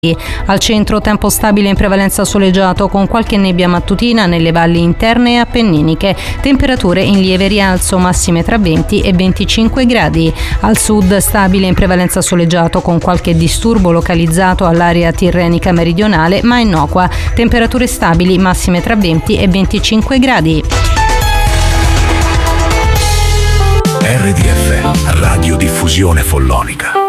Al centro tempo stabile in prevalenza soleggiato con qualche nebbia mattutina nelle valli interne e appenniniche, temperature in lieve rialzo, massime tra 20 e 25 gradi. Al sud stabile in prevalenza soleggiato con qualche disturbo localizzato all'area tirrenica meridionale ma innocua, temperature stabili, massime tra 20 e 25 gradi. RDF, radiodiffusione follonica.